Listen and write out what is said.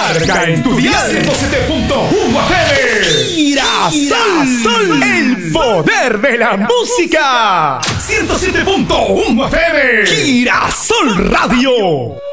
Marca en tu dial 107.1 FM. Girasol, el poder de la música. 107.1 FM. Girasol Radio.